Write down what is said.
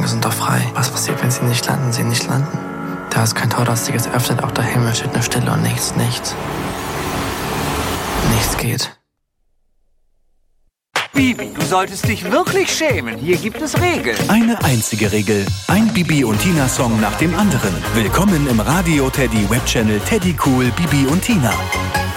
sind doch frei. Was passiert, wenn sie nicht landen? Sie nicht landen. Da ist kein Tor, das sich jetzt öffnet. Auch der Himmel steht nur Stille und nichts. Nichts geht. Bibi, du solltest dich wirklich schämen. Hier gibt es Regeln. Eine einzige Regel. Ein Bibi und Tina-Song nach dem anderen. Willkommen im Radio Teddy Webchannel Teddy Cool Bibi und Tina.